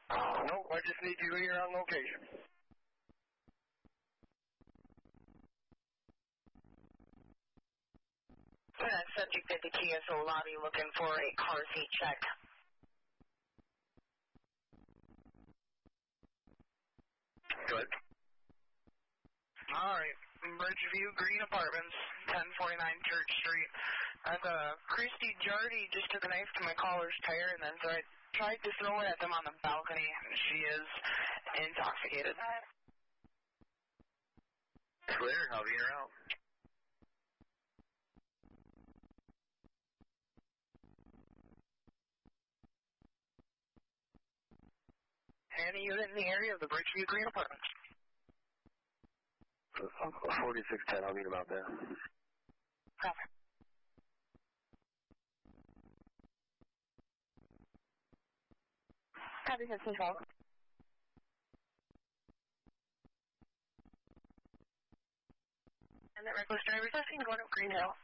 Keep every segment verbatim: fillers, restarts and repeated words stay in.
Nope, I just need you here on location. Uh, subject at the T S O lobby looking for a car seat check. Good. All right. Bridgeview Green Apartments, ten forty-nine Church Street. I've, uh, Christy Jardy just took a knife to my collar's tire, and then so I tried to throw it at them on the balcony. She is intoxicated. Clear, I'll be here out. Any unit in the area of the Bridgeview Green Apartments. forty-six ten, I'll meet him out there. Copy. Copy, fifteen twelve. And that reckless driver's license going up Green Hill.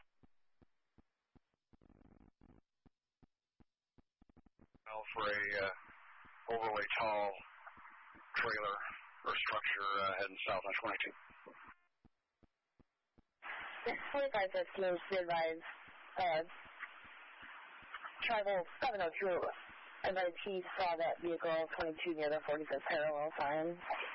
Well, for a uh, overly tall trailer or structure uh, heading south on twenty-two. forty-five fifteen, be advised, uh, travel seven oh two, advised he saw that vehicle twenty-two near the forty-fifth parallel sign.